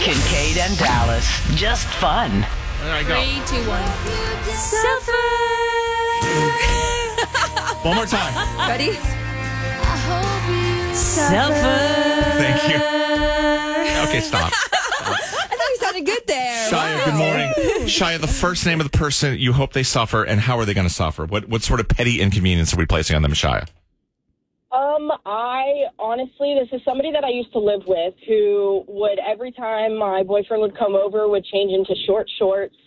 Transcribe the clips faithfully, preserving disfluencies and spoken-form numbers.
Kincaid and Dallas. Just fun. There I go. Three, two, one. Suffer. One more time. Ready? Suffer. Thank you. Okay, stop. I thought you sounded good there. Shia, good morning. Shia, the first name of the person you hope they suffer, and how are they going to suffer? What what sort of petty inconvenience are we placing on them, Shia? Um, I honestly, this is somebody that I used to live with who would, every time my boyfriend would come over, would change into short shorts.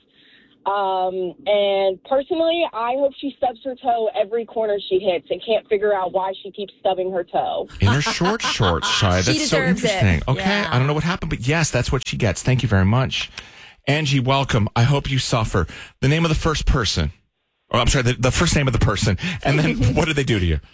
Um, and personally, I hope she stubs her toe every corner she hits and can't figure out why she keeps stubbing her toe. In her short shorts, Shia. She That's so deserves it. interesting. Okay, Yeah. I don't know what happened, but yes, that's what she gets. Thank you very much. Angie, welcome. I hope you suffer. The name of the first person. Oh, I'm sorry, the, the first name of the person. And then what did they do to you?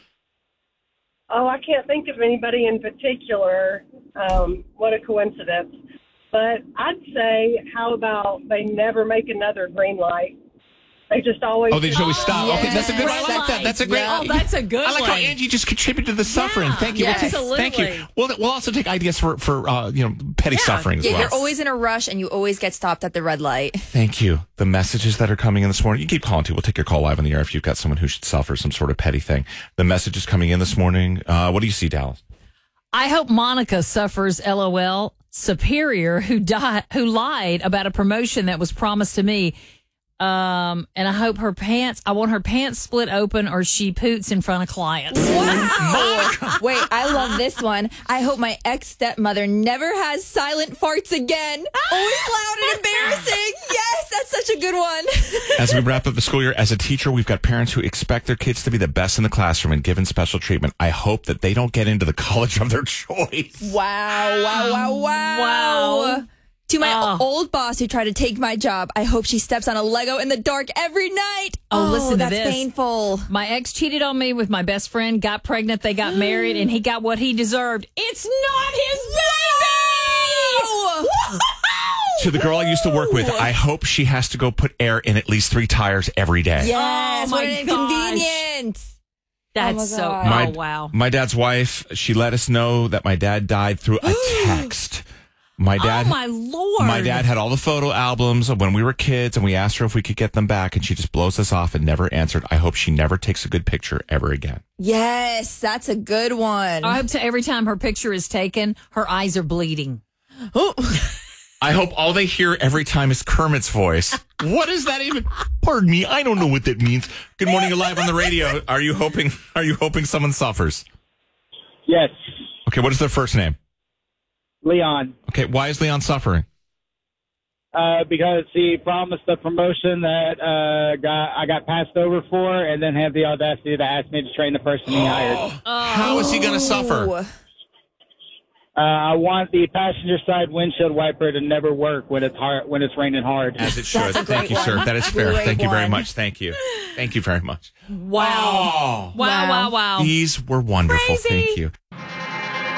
Oh, I can't think of anybody in particular. Um, what a coincidence. But I'd say, how about they never make another green light? They just always... Oh, they just always stop. yes. Okay, that's a good. I like that. That's a great. Yeah. Oh, that's a good I like one. how Angie just contributed to the suffering. Thank you. yes. We'll take, thank you. Absolutely. We'll, we'll also take ideas for for uh, you know petty suffering as Yeah, well. you're always in a rush and you always get stopped at the red light. Thank you. The messages that are coming in this morning. You keep calling too. We'll take your call live on the air if you've got someone who should suffer some sort of petty thing. The messages coming in this morning. Uh, what do you see, Dallas? I hope Monica suffers. LOL. Superior who died, who lied about a promotion that was promised to me. Um, and I hope her pants, I want her pants split open or she poots in front of clients. Wow. Wait, I love this one. I hope my ex-stepmother never has silent farts again. Always loud and embarrassing. Yes, that's such a good one. As we wrap up the school year, as a teacher, we've got parents who expect their kids to be the best in the classroom and given special treatment. I hope that they don't get into the college of their choice. Wow, wow, wow, wow. Wow. To my Oh. old boss who tried to take my job, I hope she steps on a Lego in the dark every night. Oh, listen to that's this. painful. My ex cheated on me with my best friend, got pregnant, they got married, and he got what he deserved. It's not his baby! To the girl I used to work with, I hope she has to go put air in at least three tires every day. Yes, Oh, what my an gosh. inconvenience. That's Oh, my so, God. My, oh, wow. My dad's wife, she let us know that my dad died through a text. My dad, oh, my Lord. my dad had all the photo albums of when we were kids, and we asked her if we could get them back, and she just blows us off and never answered. I hope she never takes a good picture ever again. Yes, that's a good one. I hope so every time her picture is taken, her eyes are bleeding. I hope all they hear every time is Kermit's voice. What is that even? Pardon me, I don't know what that means. Good morning, you're live on the radio. Are you hoping? Are you hoping someone suffers? Yes, Okay, what is their first name? Leon. Okay, why is Leon suffering? Uh, because he promised a promotion that uh, got I got passed over for, and then had the audacity to ask me to train the person he hired. How is he going to suffer? Ooh. Uh, I want the passenger side windshield wiper to never work when it's hard when it's raining hard. As it should. That's a Thank great you, sir. one. That is fair. Great Thank you very one. much. Thank you. Thank you very much. Wow. Oh, Wow, wow, wow. these were wonderful. Crazy. Thank you.